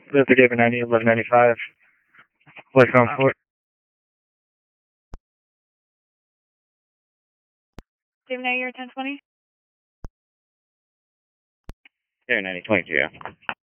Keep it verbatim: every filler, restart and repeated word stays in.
Luther David ninety, eleven ninety-five. Westbound Fort. Gemini, you're ten twenty? There, ninety twenty-two, yeah.